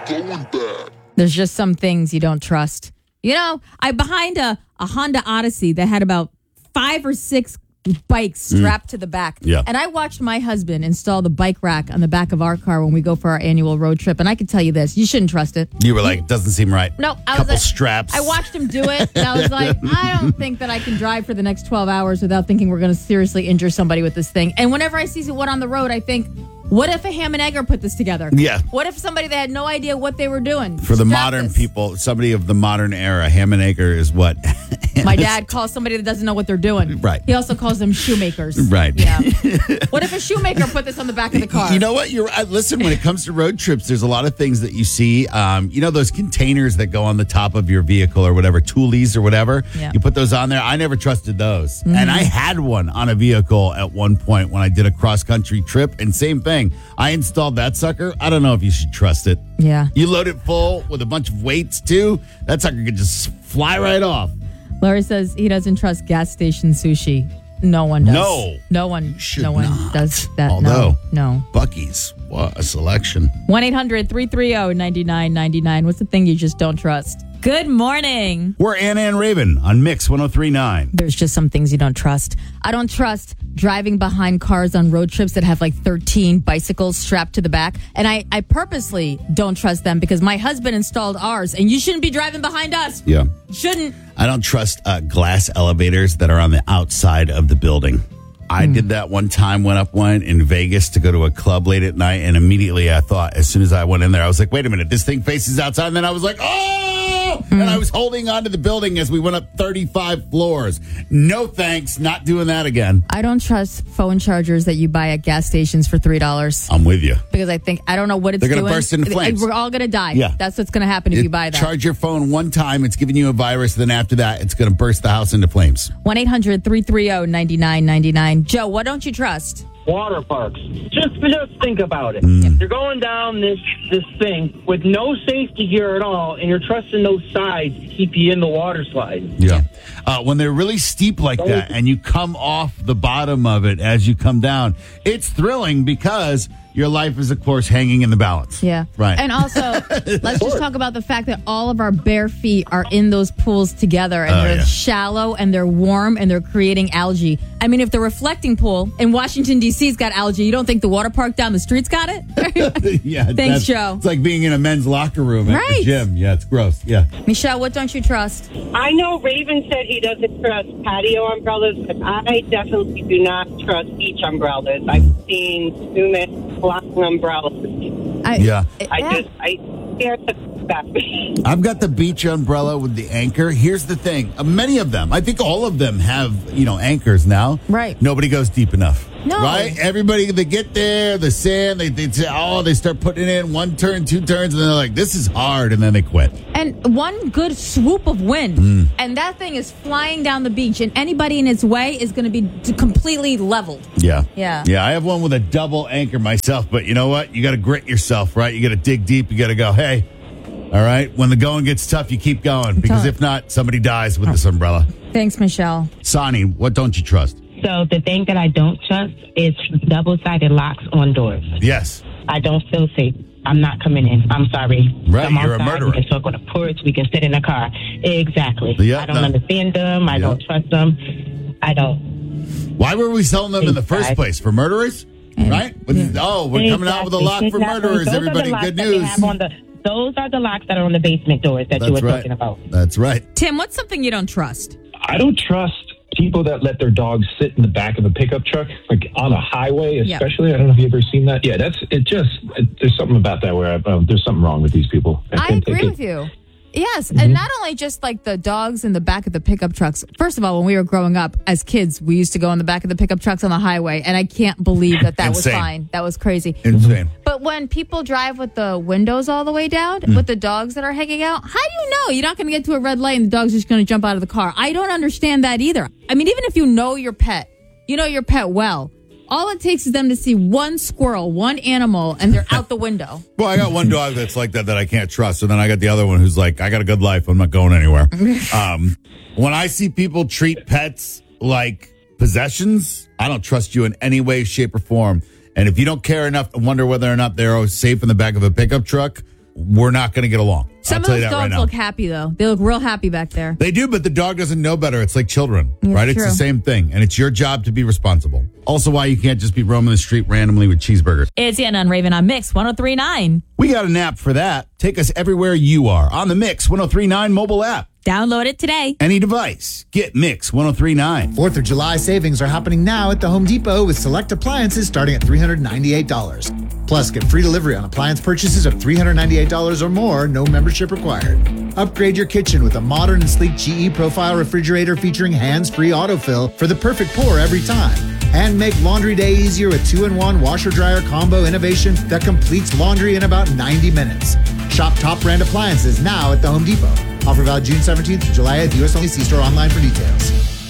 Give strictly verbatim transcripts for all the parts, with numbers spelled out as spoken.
going back. There's just some things you don't trust. You know, I behind a, a Honda Odyssey that had about five or six bikes strapped mm. to the back. Yeah. And I watched my husband install the bike rack on the back of our car when we go for our annual road trip. And I can tell you this, you shouldn't trust it. You were like, it doesn't seem right. No, I Couple was like, straps. I watched him do it, and I was like, I don't think that I can drive for the next twelve hours without thinking we're going to seriously injure somebody with this thing. And whenever I see one on the road, I think, what if a ham and egger put this together? Yeah. What if somebody that had no idea what they were doing? For the strapped modern this? people, somebody of the modern era, ham and egger is what? My dad calls somebody that doesn't know what they're doing. Right. He also calls them shoemakers. Right. Yeah. What if a shoemaker put this on the back of the car? You know what? You're uh, listen. When it comes to road trips, there's a lot of things that you see. Um, you know those containers that go on the top of your vehicle or whatever, toolies or whatever. Yeah. You put those on there. I never trusted those, Mm-hmm. and I had one on a vehicle at one point when I did a cross country trip. And same thing, I installed that sucker. I don't know if you should trust it. Yeah. You load it full with a bunch of weights too. That sucker could just fly right off. Larry says he doesn't trust gas station sushi. No one does. No. No one. You should no one not. does that. Although, no. No. Buc-ee's, what a selection. one eight hundred three three zero nine nine nine nine. What's the thing you just don't trust? Good morning. We're Anna and Raven on Mix one oh three point nine. There's just some things you don't trust. I don't trust driving behind cars on road trips that have like thirteen bicycles strapped to the back. And I, I purposely don't trust them because my husband installed ours, and you shouldn't be driving behind us. Yeah. Shouldn't. I don't trust uh, glass elevators that are on the outside of the building. I mm. did that one time, went up one in Vegas to go to a club late at night, and immediately I thought, as soon as I went in there, I was like, wait a minute, this thing faces outside. And then I was like, oh! Mm. And I was holding onto the building as we went up thirty-five floors. No thanks, not doing that again. I don't trust phone chargers that you buy at gas stations for three dollars. I'm with you. Because I think, I don't know what it's They're doing. They're going to burst into flames. We're all going to die. Yeah. That's what's going to happen if it, you buy that. Charge your phone one time, it's giving you a virus. Then after that, it's going to burst the house into flames. one eight hundred three three zero nine nine nine nine. Joe, what don't you trust? Water parks. Just just think about it. Mm. You're going down this this thing with no safety gear at all, and you're trusting those sides to keep you in the water slide. Yeah. Uh, when they're really steep like that and you come off the bottom of it as you come down, it's thrilling because your life is, of course, hanging in the balance. Yeah. Right. And also, let's just talk about the fact that all of our bare feet are in those pools together, and Oh, they're yeah. shallow and they're warm and they're creating algae. I mean, if the reflecting pool in Washington, D C's got algae, you don't think the water park down the street's got it? yeah. Thanks, that's- Joe. It's like being in a men's locker room at Right. the gym. Yeah, it's gross. Yeah. Michelle, what don't you trust? I know Raven said he doesn't trust patio umbrellas, but I definitely do not trust beach umbrellas. I've seen too many flying umbrellas. I, Yeah. I just, I scared the f- out of me. I've got the beach umbrella with the anchor. Here's the thing. Uh, many of them, I think all of them have, you know, anchors now. Right. Nobody goes deep enough. No. Right? Everybody, they get there, the sand, they, they say, oh, they start putting it in one turn, two turns, and then they're like, this is hard, and then they quit. And one good swoop of wind, Mm. and that thing is flying down the beach, and anybody in its way is going to be d- completely leveled. Yeah. Yeah. Yeah, I have one with a double anchor myself, but you know what? You got to grit yourself, right? You got to dig deep. You got to go, hey, all right, when the going gets tough, you keep going, because telling- if not, somebody dies with this umbrella. Thanks, Michelle. Sonny, what don't you trust? So the thing that I don't trust is double-sided locks on doors. Yes. I don't feel safe. I'm not coming in. I'm sorry. Right, Come you're a outside, murderer. We can talk on the porch. We can sit in the car. Exactly. Yeah, I don't no. understand them. I Yeah. don't trust them. I don't. Why were we selling them in the first Exactly. place? For murderers? Right? With- Oh, we're coming out with a lock for Exactly. murderers, Those are the everybody. locks Good that they news. have on the- Those are the locks that are on the basement doors that you That's were right. talking about. That's right. Tim, what's something you don't trust? I don't trust people that let their dogs sit in the back of a pickup truck, like on a highway, Yeah. especially. I don't know if you've ever seen that. Yeah, that's it. Just it, there's something about that where I, uh, there's something wrong with these people. I think they agree could- with you. Yes, and not only just like the dogs in the back of the pickup trucks. First of all, when we were growing up as kids, we used to go in the back of the pickup trucks on the highway, and I can't believe that that was Insane. fine. That was crazy. Insane. But when people drive with the windows all the way down, with the dogs that are hanging out, how do you know? You're not going to get to a red light and the dog's just going to jump out of the car. I don't understand that either. I mean, even if you know your pet, you know your pet well, all it takes is them to see one squirrel, one animal, and they're out the window. Well, I got one dog that's like that that I can't trust, and then I got the other one who's like, I got a good life. I'm not going anywhere. um, when I see people treat pets like possessions, I don't trust you in any way, shape, or form. And if you don't care enough to wonder whether or not they're safe in the back of a pickup truck, we're not going to get along. Some I'll of tell you those that right dogs now. look happy, though. They look real happy back there. They do, but the dog doesn't know better. It's like children, It's right? It's true. the same thing, and it's your job to be responsible. Also, why you can't just be roaming the street randomly with cheeseburgers. It's Anna and Raven on Mix one oh three point nine. We got an app for that. Take us everywhere you are on the Mix one oh three point nine mobile app. Download it today. Any device. Get Mix one oh three point nine. fourth of July savings are happening now at the Home Depot with select appliances starting at three hundred ninety-eight dollars. Plus, get free delivery on appliance purchases of three hundred ninety-eight dollars or more, no membership required. Upgrade your kitchen with a modern and sleek G E Profile refrigerator featuring hands-free autofill for the perfect pour every time. And make laundry day easier with two-in-one washer-dryer combo innovation that completes laundry in about ninety minutes. Shop top brand appliances now at the Home Depot. Offer valid June seventeenth to July eighth. U S only. See store online for details.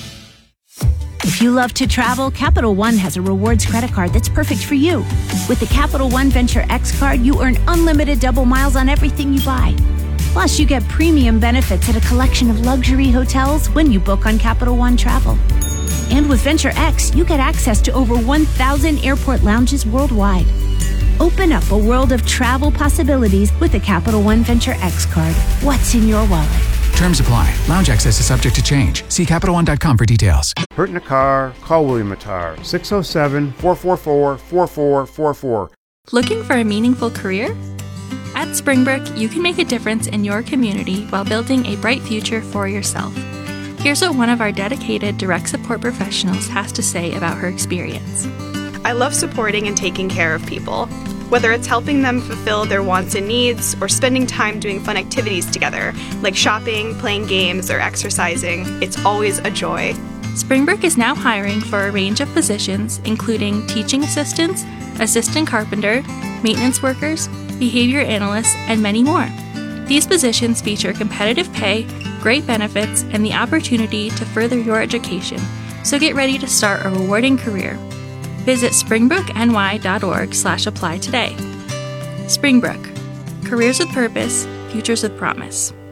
If you love to travel, Capital One has a rewards credit card that's perfect for you. With the Capital One Venture X card, you earn unlimited double miles on everything you buy. Plus, you get premium benefits at a collection of luxury hotels when you book on Capital One Travel. And with Venture X, you get access to over one thousand airport lounges worldwide. Open up a world of travel possibilities with the Capital One Venture X card. What's in your wallet? Terms apply. Lounge access is subject to change. See Capital One dot com for details. Hurt in a car? Call William Attar. six oh seven, four four four, four four four four. Looking for a meaningful career? At Springbrook, you can make a difference in your community while building a bright future for yourself. Here's what one of our dedicated direct support professionals has to say about her experience. I love supporting and taking care of people. Whether it's helping them fulfill their wants and needs or spending time doing fun activities together, like shopping, playing games, or exercising, it's always a joy. Springbrook is now hiring for a range of positions, including teaching assistants, assistant carpenter, maintenance workers, behavior analysts, and many more. These positions feature competitive pay, great benefits, and the opportunity to further your education, so get ready to start a rewarding career. Visit springbrookny.org slash apply today. Springbrook. Careers with purpose, futures with promise.